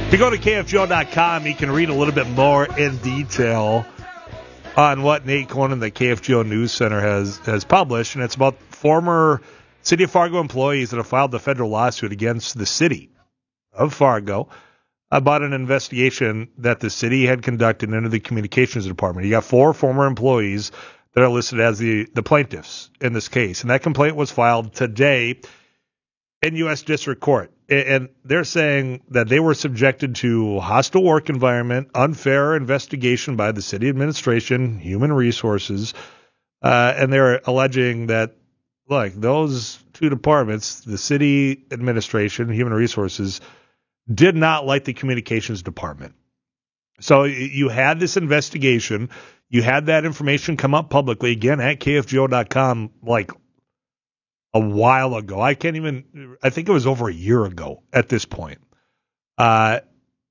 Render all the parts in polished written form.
If you go to KFGO.com, you can read a little bit more in detail on what Nate Conan, the KFGO News Center, has published, and it's about former City of Fargo employees that have filed the federal lawsuit against the City of Fargo about an investigation that the city had conducted into the communications department. You got 4 former employees that are listed as the plaintiffs in this case, and that complaint was filed today in U.S. District Court. And they're saying that they were subjected to hostile work environment, unfair investigation by the city administration, human resources, and they're alleging that, look, those 2 departments, the city administration, human resources, did not like the communications department. So you had this investigation, you had that information come up publicly, again, at KFGO.com, like a while ago. I think it was over a year ago at this point. But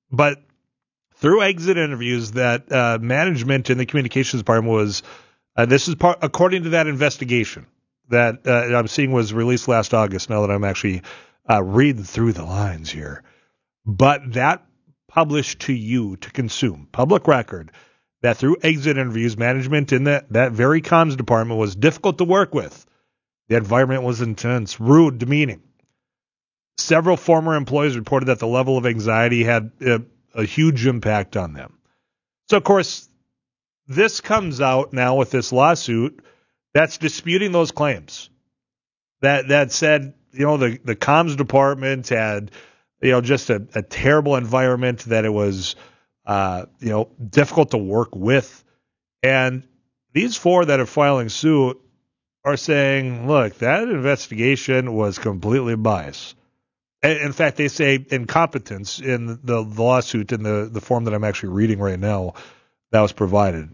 through exit interviews that management in the communications department was, this is according to that investigation that I'm seeing was released last August, now that I'm actually reading through the lines here. But that published to you to consume, public record, that through exit interviews, management in that very comms department was difficult to work with. The environment was intense, rude, demeaning. Several former employees reported that the level of anxiety had a huge impact on them. So, of course, this comes out now with this lawsuit that's disputing those claims. That said, the comms department had, just a terrible environment, that it was, difficult to work with. And these 4 that are filing suit are saying, look, that investigation was completely biased. In fact, they say incompetence in the lawsuit in the form that I'm actually reading right now that was provided.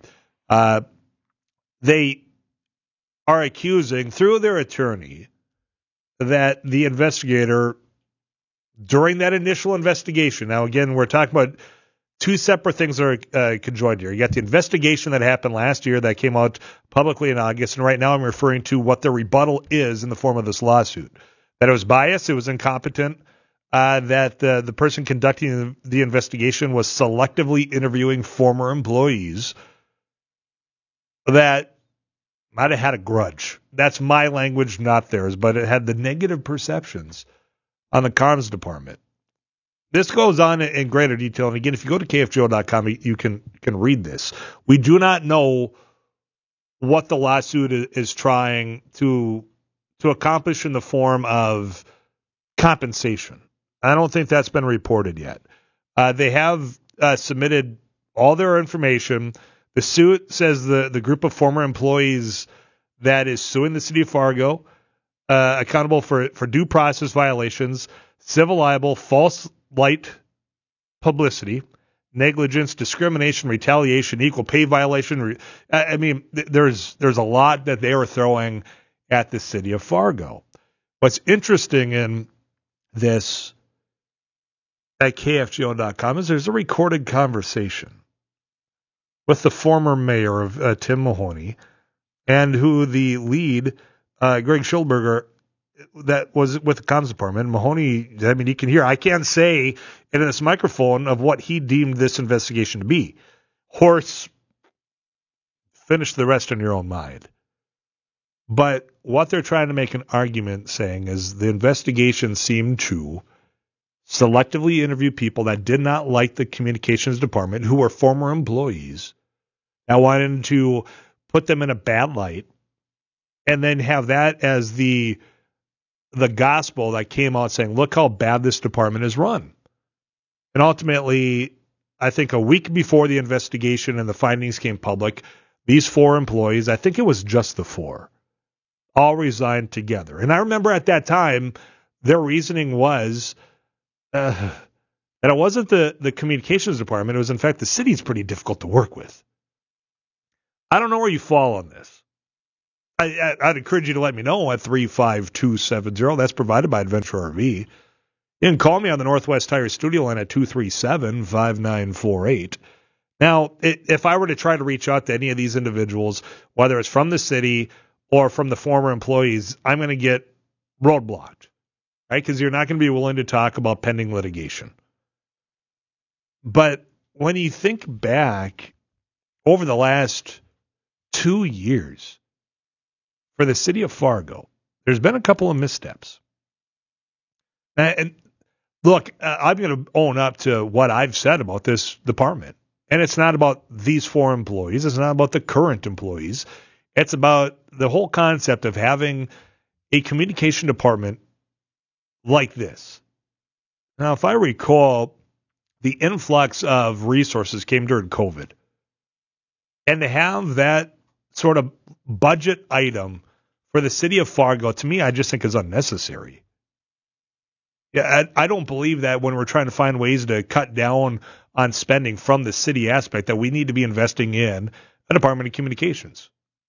They are accusing, through their attorney, that the investigator, during that initial investigation, now again, we're talking about 2 separate things that are conjoined here. You got the investigation that happened last year that came out publicly in August, and right now I'm referring to what the rebuttal is in the form of this lawsuit. That it was biased, it was incompetent, that the person conducting the investigation was selectively interviewing former employees that might have had a grudge. That's my language, not theirs, but it had the negative perceptions on the comms department. This goes on in greater detail, and again, if you go to KFGO.com, you can read this. We do not know what the lawsuit is trying to accomplish in the form of compensation. I don't think that's been reported yet. They have submitted all their information. The suit says the group of former employees that is suing the city of Fargo, accountable for due process violations, civil libel, false light publicity, negligence, discrimination, retaliation, equal pay violation. I mean, there's a lot that they are throwing at the city of Fargo. What's interesting in this at KFGO.com is there's a recorded conversation with the former mayor of Tim Mahoney, and who the lead, Greg Schildberger, that was with the comms department. Mahoney, I mean, you can hear, I can't say in this microphone of what he deemed this investigation to be. Horse, finish the rest in your own mind. But what they're trying to make an argument saying is the investigation seemed to selectively interview people that did not like the communications department, who were former employees, that wanted to put them in a bad light, and then have that as the gospel that came out saying, look how bad this department is run. And ultimately, I think a week before the investigation and the findings came public, these 4 employees, I think it was just the 4, all resigned together. And I remember at that time, their reasoning was that it wasn't the communications department. It was, in fact, the city's pretty difficult to work with. I don't know where you fall on this. I'd encourage you to let me know at 35270. That's provided by Adventure RV. You can call me on the Northwest Tire Studio line at 237-5948. Now, if I were to try to reach out to any of these individuals, whether it's from the city or from the former employees, I'm going to get roadblocked, right? Because you're not going to be willing to talk about pending litigation. But when you think back over the last 2 years for the city of Fargo, there's been a couple of missteps. And look, I'm going to own up to what I've said about this department. And it's not about these 4 employees. It's not about the current employees. It's about the whole concept of having a communication department like this. Now, if I recall, the influx of resources came during COVID. And to have that sort of budget item for the city of Fargo, to me, I just think is unnecessary. Yeah, I don't believe that when we're trying to find ways to cut down on spending from the city aspect that we need to be investing in a Department of Communications.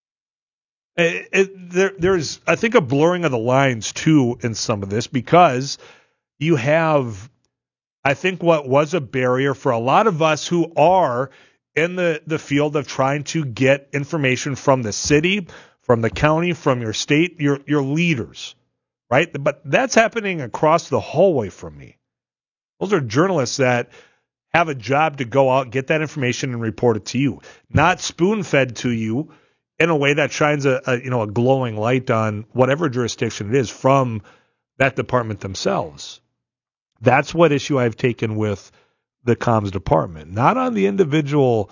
There's, I think, a blurring of the lines, too, in some of this because you have, I think, what was a barrier for a lot of us who are in the field of trying to get information from the city, from the county, from your state, your leaders, right? But that's happening across the hallway from me. Those are journalists that have a job to go out, get that information, and report it to you, not spoon-fed to you in a way that shines a glowing light on whatever jurisdiction it is from that department themselves. That's what issue I've taken with the comms department, not on the individual,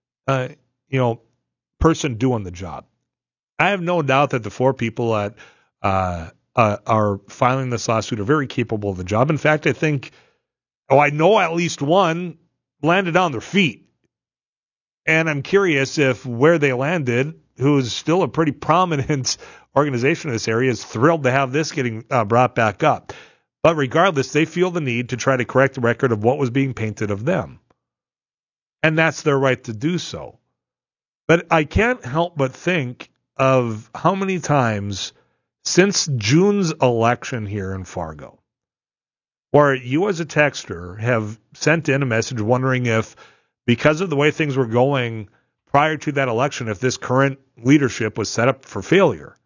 person doing the job. I have no doubt that the 4 people that are filing this lawsuit are very capable of the job. In fact, I know at least one landed on their feet. And I'm curious if where they landed, who's still a pretty prominent organization in this area, is thrilled to have this getting brought back up. But regardless, they feel the need to try to correct the record of what was being painted of them. And that's their right to do so. But I can't help but think of how many times since June's election here in Fargo, where you as a texter have sent in a message wondering if, because of the way things were going prior to that election, if this current leadership was set up for failure.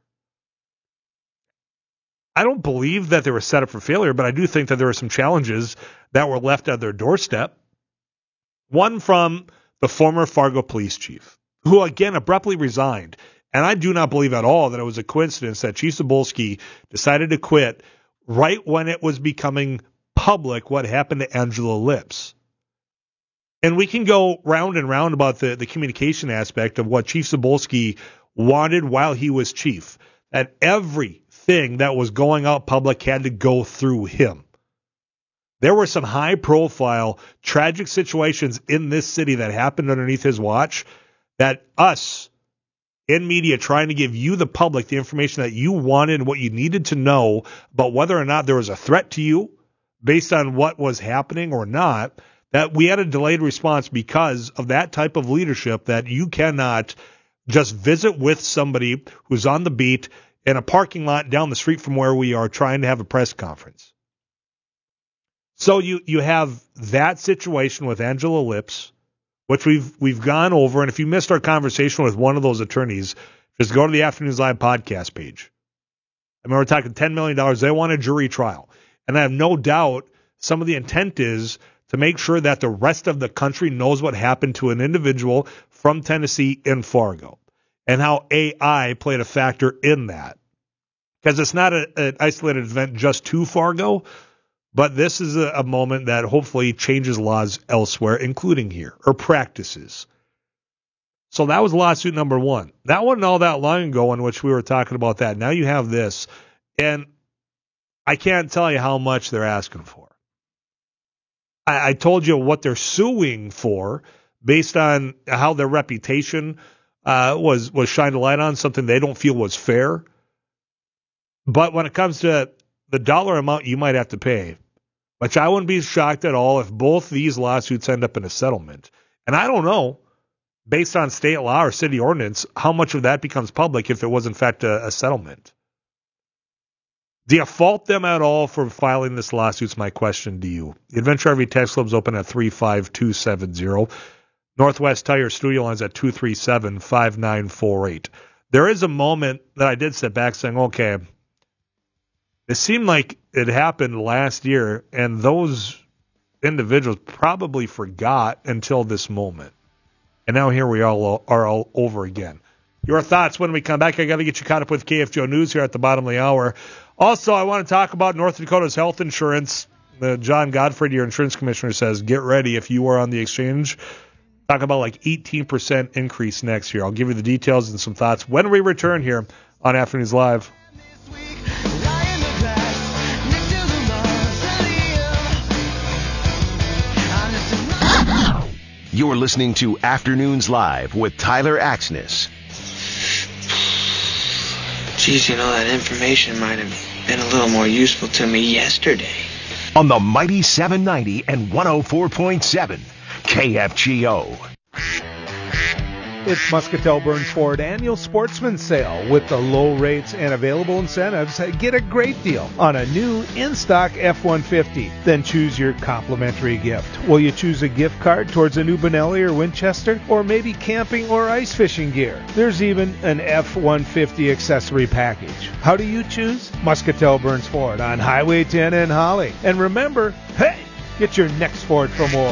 I don't believe that they were set up for failure, but I do think that there are some challenges that were left at their doorstep. One from the former Fargo police chief, who again abruptly resigned. And I do not believe at all that it was a coincidence that Chief Cebulski decided to quit right when it was becoming public what happened to Angela Lips. And we can go round and round about the communication aspect of what Chief Cebulski wanted while he was chief, that everything that was going out public had to go through him. There were some high-profile, tragic situations in this city that happened underneath his watch that us in media trying to give you, the public, the information that you wanted and what you needed to know about whether or not there was a threat to you based on what was happening or not, that we had a delayed response because of that type of leadership, that you cannot just visit with somebody who's on the beat in a parking lot down the street from where we are trying to have a press conference. So you have that situation with Angela Lips, which we've gone over. And if you missed our conversation with one of those attorneys, just go to the Afternoons Live podcast page. I mean, we're talking $10 million. They want a jury trial. And I have no doubt some of the intent is to make sure that the rest of the country knows what happened to an individual from Tennessee in Fargo and how AI played a factor in that. Because it's not an isolated event just to Fargo, but this is a moment that hopefully changes laws elsewhere, including here, or practices. So that was lawsuit number 1. That wasn't all that long ago in which we were talking about that. Now you have this, and I can't tell you how much they're asking for. I told you what they're suing for based on how their reputation was shined a light on, something they don't feel was fair. But when it comes to the dollar amount you might have to pay, which I wouldn't be shocked at all if both these lawsuits end up in a settlement. And I don't know, based on state law or city ordinance, how much of that becomes public if it was in fact a settlement. Do you fault them at all for filing this lawsuit is my question to you. The Adventure RV text club is open at 35270. Northwest Tire studio lines at 237-5948. There is a moment that I did sit back saying, okay, it seemed like it happened last year, and those individuals probably forgot until this moment. And now here we all are all over again. Your thoughts when we come back. I got to get you caught up with KFGO News here at the bottom of the hour. Also, I want to talk about North Dakota's health insurance. John Godfrey, your insurance commissioner, says, get ready if you are on the exchange. Talk about like 18% increase next year. I'll give you the details and some thoughts when we return here on Afternoons Live. You're listening to Afternoons Live with Tyler Axness. Geez, that information might have been a little more useful to me yesterday. On the mighty 790 and 104.7 KFGO. It's Muscatel Burns Ford Annual Sportsman Sale. With the low rates and available incentives, get a great deal on a new in-stock F-150. Then choose your complimentary gift. Will you choose a gift card towards a new Benelli or Winchester? Or maybe camping or ice fishing gear? There's even an F-150 accessory package. How do you choose? Muscatel Burns Ford on Highway 10 in Holly. And remember, hey, get your next Ford for more.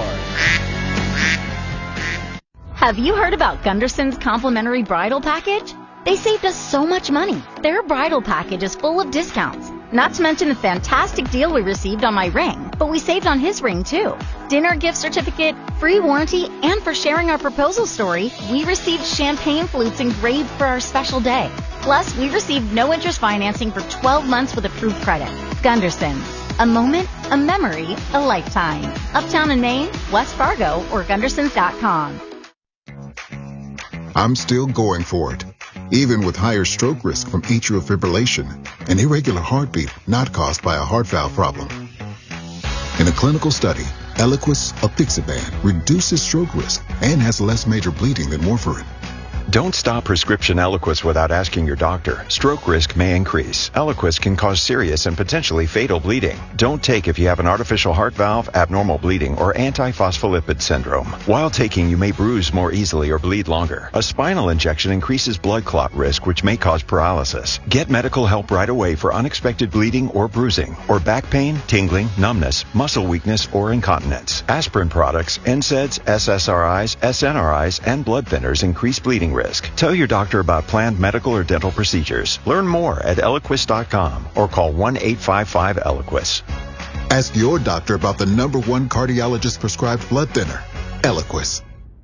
Have you heard about Gunderson's complimentary bridal package? They saved us so much money. Their bridal package is full of discounts. Not to mention the fantastic deal we received on my ring, but we saved on his ring too. Dinner gift certificate, free warranty, and for sharing our proposal story, we received champagne flutes engraved for our special day. Plus, we received no interest financing for 12 months with approved credit. Gunderson's. A moment, a memory, a lifetime. Uptown in Maine, West Fargo, or Gundersons.com. I'm still going for it, even with higher stroke risk from atrial fibrillation, an irregular heartbeat not caused by a heart valve problem. In a clinical study, Eliquis apixaban reduces stroke risk and has less major bleeding than warfarin. Don't stop prescription Eliquis without asking your doctor. Stroke risk may increase. Eliquis can cause serious and potentially fatal bleeding. Don't take if you have an artificial heart valve, abnormal bleeding, or antiphospholipid syndrome. While taking, you may bruise more easily or bleed longer. A spinal injection increases blood clot risk, which may cause paralysis. Get medical help right away for unexpected bleeding or bruising, or back pain, tingling, numbness, muscle weakness, or incontinence. Aspirin products, NSAIDs, SSRIs, SNRIs, and blood thinners increase bleeding risk. Tell your doctor about planned medical or dental procedures. Learn more at Eliquis.com or call 1-855-ELIQUIS. Ask your doctor about the #1 cardiologist prescribed blood thinner, Eliquis.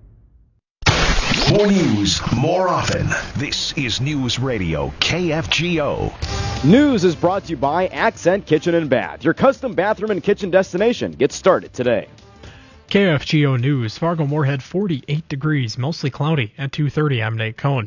More news, more often. This is News Radio KFGO. News is brought to you by Accent Kitchen and Bath, your custom bathroom and kitchen destination. Get started today. KFGO News, Fargo-Moorhead 48 degrees, mostly cloudy at 2:30. I'm Nate Cohn.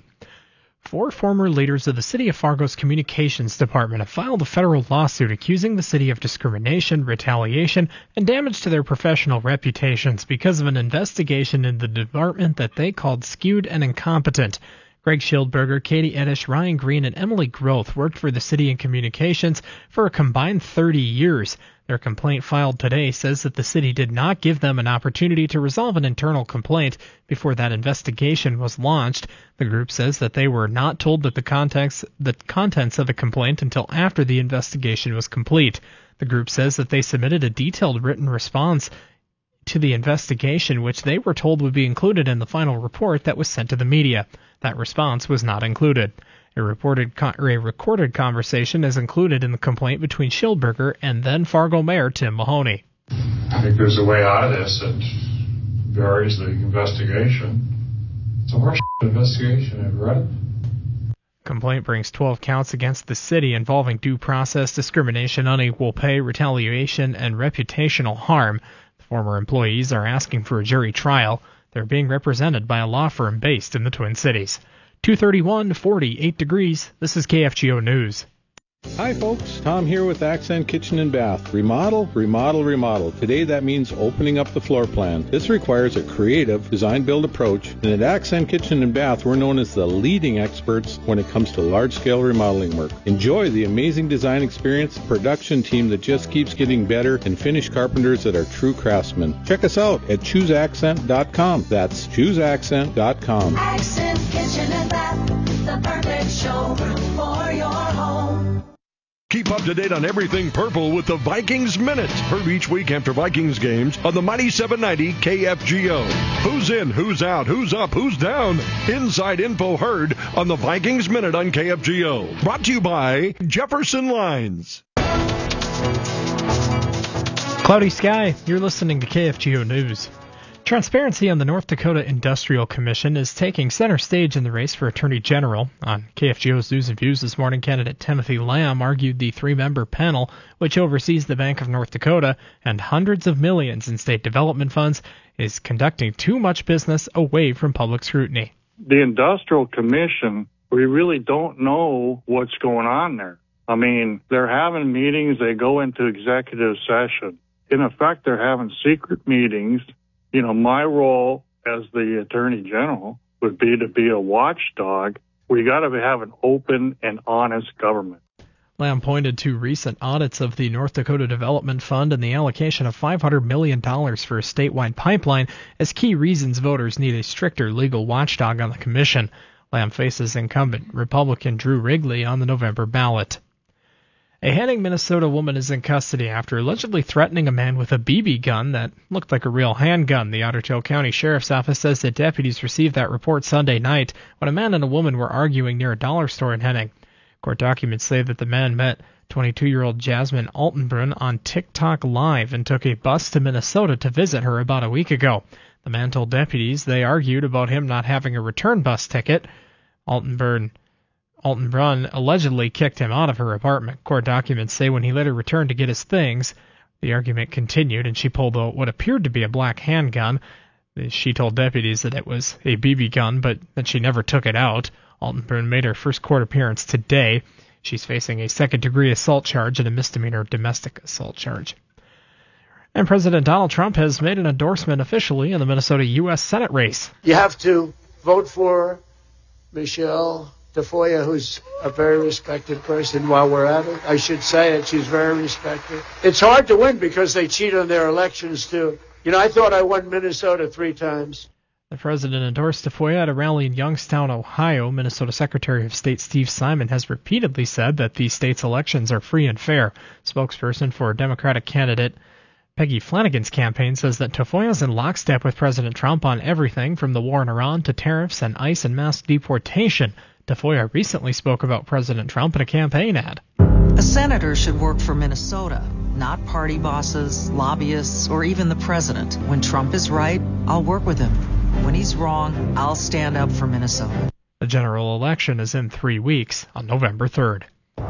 4 former leaders of the City of Fargo's Communications Department have filed a federal lawsuit accusing the city of discrimination, retaliation, and damage to their professional reputations because of an investigation in the department that they called skewed and incompetent. Greg Schildberger, Katie Eddish, Ryan Green, and Emily Groth worked for the city in communications for a combined 30 years. Their complaint filed today says that the city did not give them an opportunity to resolve an internal complaint before that investigation was launched. The group says that they were not told that the contents of the complaint until after the investigation was complete. The group says that they submitted a detailed written response to the investigation, which they were told would be included in the final report that was sent to the media. That response was not included. A recorded conversation is included in the complaint between Schildberger and then Fargo Mayor Tim Mahoney. I think there's a way out of this that varies the investigation. It's a horse investigation, have you read it? Complaint brings 12 counts against the city involving due process, discrimination, unequal pay, retaliation, and reputational harm. The former employees are asking for a jury trial. They're being represented by a law firm based in the Twin Cities. 2:31, 48 degrees. This is KFGO News. Hi folks, Tom here with Accent Kitchen and Bath. Remodel, remodel, remodel. Today that means opening up the floor plan. This requires a creative design-build approach, and at Accent Kitchen and Bath we're known as the leading experts when it comes to large-scale remodeling work. Enjoy the amazing design experience, production team that just keeps getting better, and finished carpenters that are true craftsmen. Check us out at ChooseAccent.com. That's ChooseAccent.com. Accent Kitchen and Bath, the perfect showroom for your home. Keep up to date on everything purple with the Vikings Minute. Heard each week after Vikings games on the Mighty 790 KFGO. Who's in, who's out, who's up, who's down? Inside info heard on the Vikings Minute on KFGO. Brought to you by Jefferson Lines. Cloudy sky. You're listening to KFGO News. Transparency on the North Dakota Industrial Commission is taking center stage in the race for Attorney General. On KFGO's News and Views this morning, candidate Timothy Lamb argued the three-member panel, which oversees the Bank of North Dakota and hundreds of millions in state development funds, is conducting too much business away from public scrutiny. The Industrial Commission, we really don't know what's going on there. I mean, they're having meetings, they go into executive session. In effect, they're having secret meetings. You know, my role as the Attorney General would be to be a watchdog. We got to have an open and honest government. Lamb pointed to recent audits of the North Dakota Development Fund and the allocation of $500 million for a statewide pipeline as key reasons voters need a stricter legal watchdog on the commission. Lamb faces incumbent Republican Drew Wrigley on the November ballot. A Henning, Minnesota woman is in custody after allegedly threatening a man with a BB gun that looked like a real handgun. The Otter Tail County Sheriff's Office says that deputies received that report Sunday night when a man and a woman were arguing near a dollar store in Henning. Court documents say that the man met 22-year-old Jasmine Altenbrunn on TikTok Live and took a bus to Minnesota to visit her about a week ago. The man told deputies they argued about him not having a return bus ticket. Altenbrunn allegedly kicked him out of her apartment. Court documents say when he later returned to get his things, the argument continued and she pulled out what appeared to be a black handgun. She told deputies that it was a BB gun, but that she never took it out. Altenbrunn made her first court appearance today. She's facing a second-degree assault charge and a misdemeanor domestic assault charge. And President Donald Trump has made an endorsement officially in the Minnesota U.S. Senate race. You have to vote for Michelle Tafoya, who's a very respected person. While we're at it, I should say it, she's very respected. It's hard to win because they cheat on their elections, too. You know, I thought I won Minnesota 3 times. The president endorsed Tafoya at a rally in Youngstown, Ohio. Minnesota Secretary of State Steve Simon has repeatedly said that the state's elections are free and fair. Spokesperson for Democratic candidate Peggy Flanagan's campaign says that Tafoya is in lockstep with President Trump on everything from the war in Iran to tariffs and ICE and mass deportation. Tafoya recently spoke about President Trump in a campaign ad. A senator should work for Minnesota, not party bosses, lobbyists, or even the president. When Trump is right, I'll work with him. When he's wrong, I'll stand up for Minnesota. The general election is in 3 weeks on November 3rd.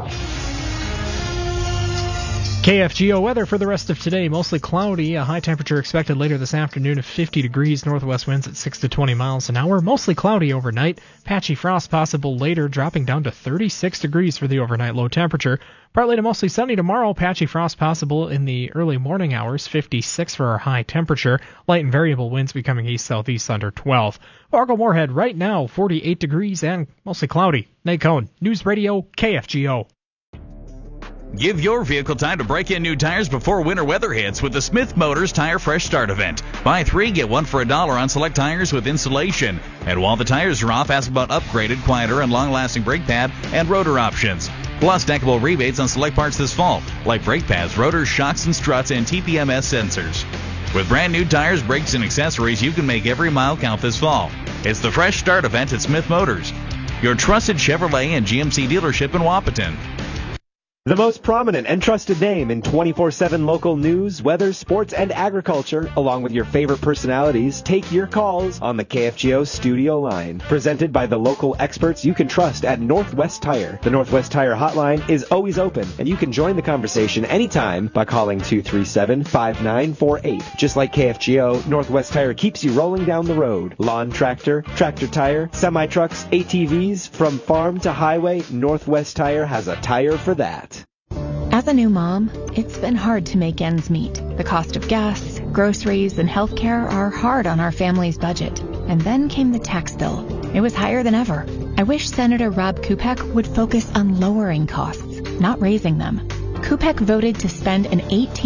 KFGO weather for the rest of today. Mostly cloudy. A high temperature expected later this afternoon of 50 degrees. Northwest winds at 6 to 20 miles an hour. Mostly cloudy overnight. Patchy frost possible later, dropping down to 36 degrees for the overnight low temperature. Partly to mostly sunny tomorrow. Patchy frost possible in the early morning hours. 56 for our high temperature. Light and variable winds becoming east-southeast under 12. Fargo-Moorhead right now 48 degrees and mostly cloudy. Nate Cohn, News Radio KFGO. Give your vehicle time to break in new tires before winter weather hits with the Smith Motors Tire Fresh Start event. Buy 3, get 1 for $1 on select tires with installation. And while the tires are off, ask about upgraded, quieter, and long-lasting brake pad and rotor options. Plus, stackable rebates on select parts this fall, like brake pads, rotors, shocks and struts, and TPMS sensors. With brand new tires, brakes, and accessories, you can make every mile count this fall. It's the Fresh Start event at Smith Motors, your trusted Chevrolet and GMC dealership in Wapaton. The most prominent and trusted name in 24/7 local news, weather, sports, and agriculture, along with your favorite personalities, take your calls on the KFGO studio line. Presented by the local experts you can trust at Northwest Tire. The Northwest Tire hotline is always open, and you can join the conversation anytime by calling 237-5948. Just like KFGO, Northwest Tire keeps you rolling down the road. Lawn tractor, tractor tire, semi-trucks, ATVs, from farm to highway, Northwest Tire has a tire for that. As a new mom, it's been hard to make ends meet. The cost of gas, groceries, and healthcare are hard on our family's budget. And then came the tax bill. It was higher than ever. I wish Senator Rob Kupek would focus on lowering costs, not raising them. Kupek voted to spend an $18